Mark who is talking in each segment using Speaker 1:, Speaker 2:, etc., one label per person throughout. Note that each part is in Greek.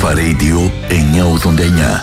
Speaker 1: Αλφα Radio 989.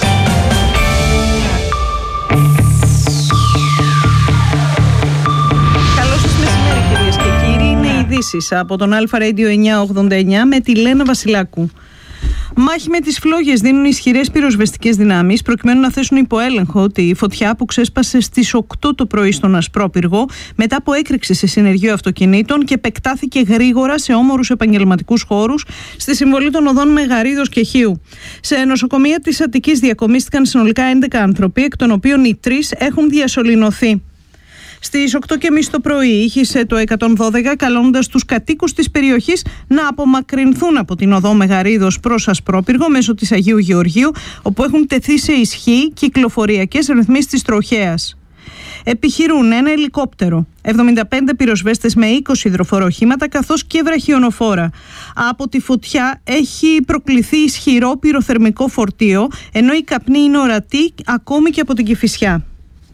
Speaker 2: Από τον Αλφα Radio 989 με τη Λένα Βασιλάκου. Μάχη με τις φλόγες δίνουν ισχυρές πυροσβεστικές δυνάμεις προκειμένου να θέσουν υπό έλεγχο τη φωτιά που ξέσπασε στις 8 το πρωί στον Ασπρόπυργο μετά από έκρηξη σε συνεργείο αυτοκινήτων και επεκτάθηκε γρήγορα σε όμορους επαγγελματικούς χώρους στη συμβολή των οδών Μεγαρίδος και Χίου. Σε νοσοκομεία της Αττικής διακομίστηκαν συνολικά 11 άνθρωποι, εκ των οποίων οι 3 έχουν διασωληνωθεί. Στις 8.30 το πρωί ήχησε το 112 καλώντας τους κατοίκους της περιοχής να απομακρυνθούν από την οδό Μεγαρίδος προς Ασπρόπυργο μέσω της Αγίου Γεωργίου, όπου έχουν τεθεί σε ισχύ κυκλοφοριακές ρυθμίσεις της τροχέας. Επιχειρούν ένα ελικόπτερο, 75 πυροσβέστες με 20 υδροφοροχήματα καθώς και βραχιονοφόρα. Από τη φωτιά έχει προκληθεί ισχυρό πυροθερμικό φορτίο, ενώ η καπνή είναι ορατή ακόμη και από την Κηφισιά.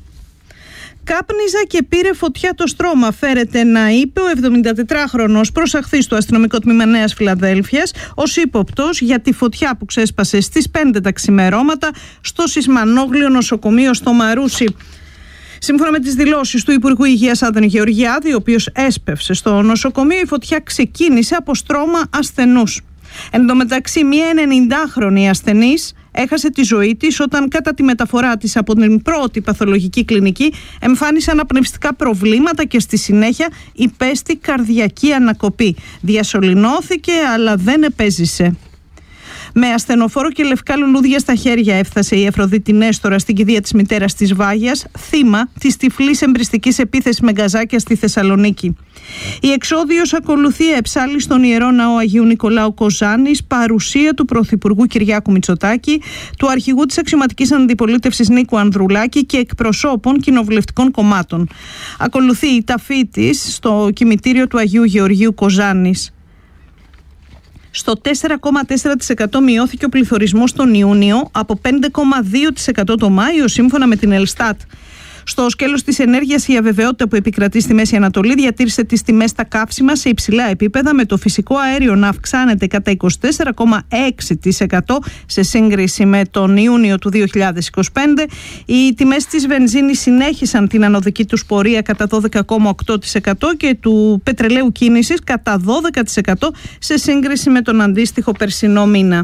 Speaker 2: Κάπνιζα και πήρε φωτιά το στρώμα, φέρεται να είπε ο 74χρονος προσαχθής του αστυνομικό τμήμα Νέας Φιλαδέλφειας ως ύποπτος για τη φωτιά που ξέσπασε στις 5 τα ξημερώματα στο Σισμανόγλιο νοσοκομείο στο Μαρούσι. Σύμφωνα με τις δηλώσεις του Υπουργού Υγείας Άδωνη Γεωργιάδη, ο οποίος έσπευσε στο νοσοκομείο, η φωτιά ξεκίνησε από στρώμα ασθενούς. Εν τω μεταξύ, μία 90χρονη ασθενής έχασε τη ζωή της όταν κατά τη μεταφορά της από την πρώτη παθολογική κλινική εμφάνισε αναπνευστικά προβλήματα και στη συνέχεια υπέστη καρδιακή ανακοπή. Διασωληνώθηκε αλλά δεν επέζησε. Με ασθενοφόρο και λευκά λουλούδια στα χέρια έφτασε η Αφροδίτη Νέστορα στην κηδεία της μητέρας της Βάγιας, θύμα της τυφλής εμπριστικής επίθεσης με γκαζάκια στη Θεσσαλονίκη. Η εξόδιος ακολουθεί εψάλη στον Ιερό Ναό Αγίου Νικολάου Κοζάνης, παρουσία του Πρωθυπουργού Κυριάκου Μητσοτάκη, του αρχηγού της αξιωματικής αντιπολίτευσης Νίκου Ανδρουλάκη και εκπροσώπων κοινοβουλευτικών κομμάτων. Ακολουθεί η ταφή της στο κημητήριο του Αγίου Γεωργίου Κοζάνης. Στο 4,4% μειώθηκε ο πληθωρισμός τον Ιούνιο, από 5,2% το Μάιο, σύμφωνα με την Ελστάτ. Στο σκέλος της ενέργειας, η αβεβαιότητα που επικρατεί στη Μέση Ανατολή διατήρησε τις τιμές στα καύσιμα σε υψηλά επίπεδα, με το φυσικό αέριο να αυξάνεται κατά 24,6% σε σύγκριση με τον Ιούνιο του 2025. Οι τιμές της βενζίνης συνέχισαν την ανωδική τους πορεία κατά 12,8% και του πετρελαίου κίνησης κατά 12% σε σύγκριση με τον αντίστοιχο περσινό μήνα.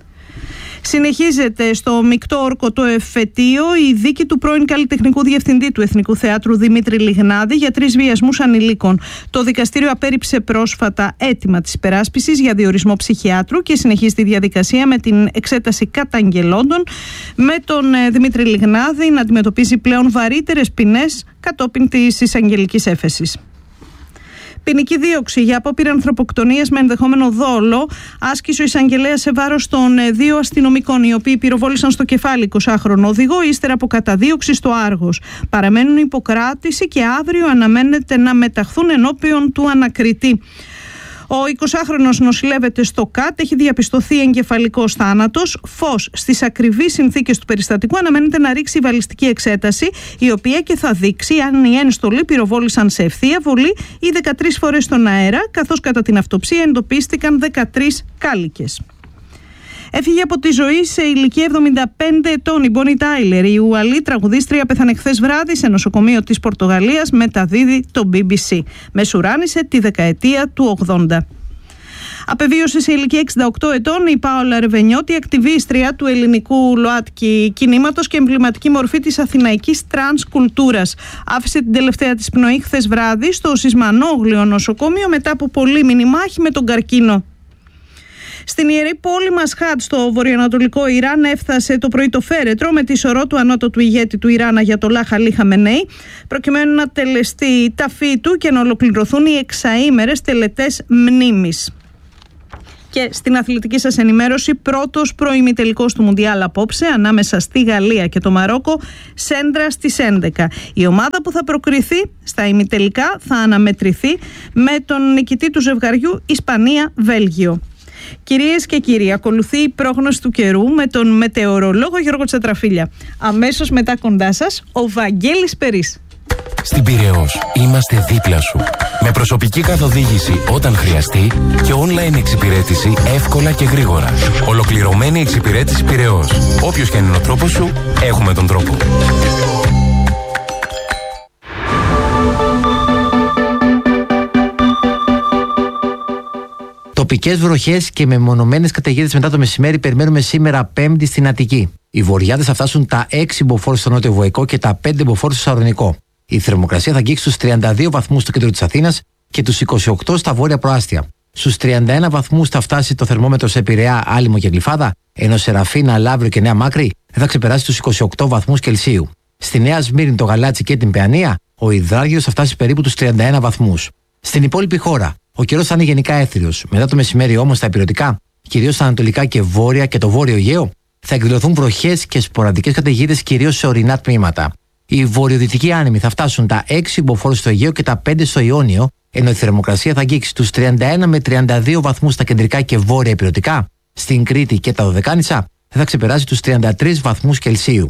Speaker 2: Συνεχίζεται στο μεικτό όρκο το εφετείο η δίκη του πρώην καλλιτεχνικού διευθυντή του Εθνικού Θεάτρου Δημήτρη Λιγνάδη για 3 βιασμούς ανηλίκων. Το δικαστήριο απέρριψε πρόσφατα αίτημα της υπεράσπισης για διορισμό ψυχιάτρου και συνεχίζει τη διαδικασία με την εξέταση καταγγελόντων, με τον Δημήτρη Λιγνάδη να αντιμετωπίζει πλέον βαρύτερες ποινές κατόπιν της εισαγγελικής έφεσης. Ποινική δίωξη για απόπειρα ανθρωποκτονίας με ενδεχόμενο δόλο άσκησε ο εισαγγελέας σε βάρος των 2 αστυνομικών, οι οποίοι πυροβόλησαν στο κεφάλι 20χρονο οδηγό ύστερα από καταδίωξη στο Άργος. Παραμένουν υποκράτηση και αύριο αναμένεται να μεταχθούν ενώπιον του ανακριτή. Ο 20χρονος νοσηλεύεται στο ΚΑΤ, έχει διαπιστωθεί εγκεφαλικός θάνατος. Φως στις ακριβείς συνθήκες του περιστατικού αναμένεται να ρίξει βαλιστική εξέταση, η οποία και θα δείξει αν οι ένστολοι πυροβόλησαν σε ευθεία βολή ή 13 φορές στον αέρα, καθώς κατά την αυτοψία εντοπίστηκαν 13 κάλικες. Έφυγε από τη ζωή σε ηλικία 75 ετών η Μπόνι Τάιλερ. Η Ουαλή τραγουδίστρια πέθανε χθες βράδυ σε νοσοκομείο της Πορτογαλίας, μεταδίδει το BBC. Μεσουράνησε τη δεκαετία του 80. Απεβίωσε σε ηλικία 68 ετών η Πάολα Ρεβενιώτη, ακτιβίστρια του ελληνικού ΛΟΑΤΚΙ κινήματος και εμβληματική μορφή της αθηναϊκής τρανς κουλτούρας. Άφησε την τελευταία της πνοή χθες βράδυ στο Σισμανόγλιο νοσοκομείο μετά από πολύμηνη μάχη με τον καρκίνο. Στην ιερή πόλη Μασχάτ στο βορειοανατολικό Ιράν έφτασε το πρωί το φέρετρο με τη σωρό του ανώτατου ηγέτη του Ιράν Αγιατολάχ Αλί Χαμενέι, προκειμένου να τελεστεί η ταφή του και να ολοκληρωθούν οι εξαήμερες τελετές μνήμης. Και στην αθλητική σας ενημέρωση, πρώτος προημιτελικός του Μουντιάλ απόψε ανάμεσα στη Γαλλία και το Μαρόκο, σέντρα στις 11. Η ομάδα που θα προκριθεί στα ημιτελικά θα αναμετρηθεί με τον νικητή του ζευγαριού Ισπανία-Βέλγιο. Κυρίες και κύριοι, ακολουθεί η πρόγνωση του καιρού με τον μετεωρολόγο Γιώργο Τσατραφίλια. Αμέσως μετά κοντά σας, ο Βαγγέλης Περής.
Speaker 3: Στην Πειραιώς είμαστε δίπλα σου. Με προσωπική καθοδήγηση όταν χρειαστεί και online εξυπηρέτηση εύκολα και γρήγορα. Ολοκληρωμένη εξυπηρέτηση Πειραιώς. Όποιος και είναι ο τρόπος σου, έχουμε τον τρόπο.
Speaker 4: Τοπικές βροχές και μεμονωμένες καταιγίδες μετά το μεσημέρι περιμένουμε σήμερα Πέμπτη στην Αττική. Οι βορειάδες θα φτάσουν τα 6 μποφόρ στο νότιο Βοϊκό και τα 5 μποφόρ στο Σαρονικό. Η θερμοκρασία θα αγγίξει στους 32 βαθμούς στο κέντρο της Αθήνας και τους 28 στα βόρεια προάστια. Στους 31 βαθμούς θα φτάσει το θερμόμετρο σε Πειραιά, Άλυμο και Γλυφάδα, ενώ σε Ραφίνα, Λαύριο και Νέα Μάκρη δεν θα ξεπεράσει τους 28 βαθμούς Κελσίου. Στη Νέα Σμύρνη, το Γαλάτσι και την Παιανία, ο υδράργυρος θα φτάσει περίπου τους 31 βαθμούς. Στην υπόλοιπη χώρα, ο καιρός θα είναι γενικά έθριος. Μετά το μεσημέρι όμως, στα ηπειρωτικά, κυρίως στα ανατολικά και βόρεια και το βόρειο Αιγαίο, θα εκδηλωθούν βροχές και σποραδικές καταιγίδες κυρίως σε ορεινά τμήματα. Οι βορειοδυτικοί άνεμοι θα φτάσουν τα 6 μποφόρ στο Αιγαίο και τα 5 στο Ιόνιο, ενώ η θερμοκρασία θα αγγίξει τους 31 με 32 βαθμούς στα κεντρικά και βόρεια ηπειρωτικά. Στην Κρήτη και τα Δωδεκάνησα δεν θα ξεπεράσει τους 33 βαθμούς Κελσίου.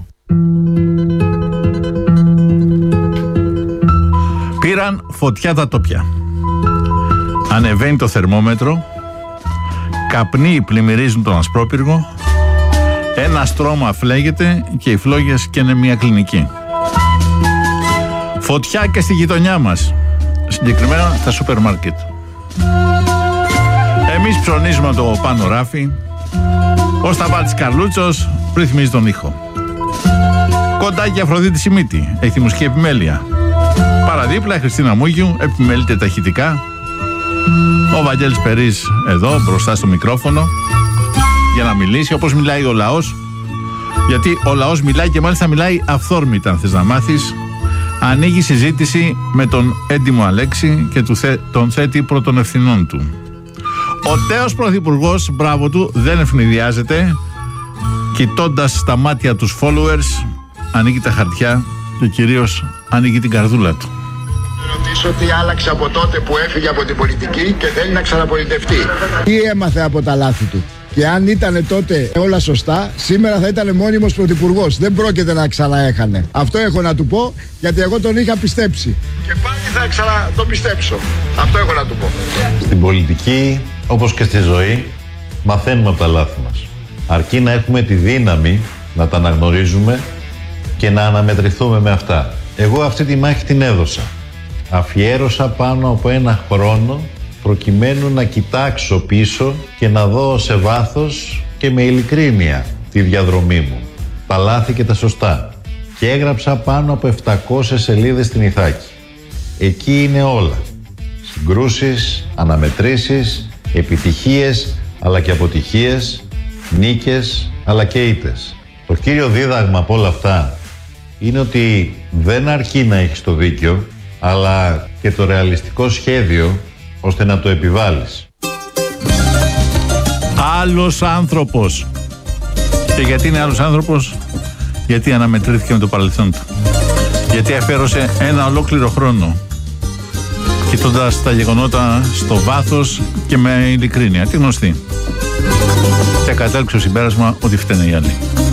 Speaker 5: Πήραν φωτιά τα τοπιά. Ανεβαίνει το θερμόμετρο, καπνοί πλημμυρίζουν τον Ασπρόπυργο, ένα στρώμα φλέγεται και οι φλόγες καίνε μια κλινική. Φωτιά και στη γειτονιά μας, συγκεκριμένα τα σούπερ μάρκετ. Εμείς ψωνίζουμε το πάνω ράφι, ο Σταμάτης Καρλούτσος ρυθμίζει τον ήχο. Κοντάκι Αφροδίτη Σιμίτη, έχει τη μουσική επιμέλεια. Παραδίπλα η Χριστίνα Μούγιου επιμελείται τα ηχητικά. Ο Βαγγέλης Περής εδώ μπροστά στο μικρόφωνο για να μιλήσει όπως μιλάει ο λαός, γιατί ο λαός μιλάει και μάλιστα μιλάει αυθόρμητα, αν θες να μάθεις. Ανοίγει συζήτηση με τον έντιμο Αλέξη και τον θέτει πρώτων ευθυνών του. Ο τέος πρωθυπουργός, μπράβο του, δεν ευνηδιάζεται. Κοιτώντας στα μάτια τους followers, ανοίγει τα χαρτιά και κυρίως ανοίγει την καρδούλα του.
Speaker 6: Ρωτήσω τι άλλαξε από τότε που έφυγε από την πολιτική και θέλει να ξαναπολιτευτεί.
Speaker 7: Τι έμαθε από τα λάθη του. Και αν ήταν τότε όλα σωστά, σήμερα θα ήταν μόνιμος πρωθυπουργός. Δεν πρόκειται να ξαναέχανε. Αυτό έχω να του πω, γιατί εγώ τον είχα πιστέψει.
Speaker 6: Και πάλι θα ξανατοπιστέψω. Αυτό έχω να του πω.
Speaker 8: Στην πολιτική, όπως και στη ζωή, μαθαίνουμε από τα λάθη μας. Αρκεί να έχουμε τη δύναμη να τα αναγνωρίζουμε και να αναμετρηθούμε με αυτά. Εγώ αυτή τη μάχη την έδωσα. Αφιέρωσα πάνω από 1 χρόνο προκειμένου να κοιτάξω πίσω και να δω σε βάθος και με ειλικρίνεια τη διαδρομή μου, τα λάθη και τα σωστά. Και έγραψα πάνω από 700 σελίδες στην Ιθάκη. Εκεί είναι όλα. Συγκρούσεις, αναμετρήσεις, επιτυχίες αλλά και αποτυχίες, νίκες αλλά και ήττες. Το κύριο δίδαγμα από όλα αυτά είναι ότι δεν αρκεί να έχεις το δίκιο, αλλά και το ρεαλιστικό σχέδιο ώστε να το επιβάλλεις.
Speaker 5: Άλλος άνθρωπος. Και γιατί είναι άλλος άνθρωπος? Γιατί αναμετρήθηκε με το παρελθόν του. Γιατί αφιέρωσε 1 ολόκληρο χρόνο κοιτώντας τα γεγονότα στο βάθος και με ειλικρίνεια, τη γνωστή. Και κατέληξε το συμπέρασμα ότι φταίνε οι άλλοι.